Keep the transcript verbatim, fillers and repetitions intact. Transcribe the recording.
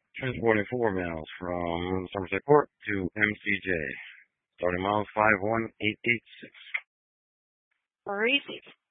Transporting four males from Somerset Court to M C J. Starting miles five one eight eight six. Receive.